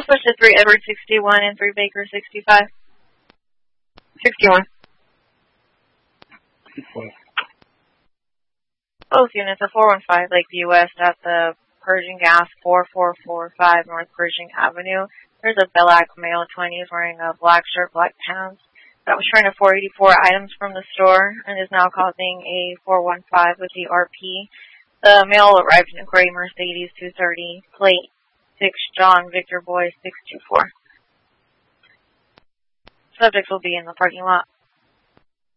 switch to 3 Edward 61 and 3 Baker 65. 61. Both units are 415 Lakeview West at the Pershing Gas 4445 North Pershing Avenue. There's a black male 20s wearing a black shirt, black pants that was trying to 484 items from the store and is now causing a 415 with the RP. The male arrived in a gray Mercedes 230, plate 6 John Victor Boy 624. Subjects will be in the parking lot.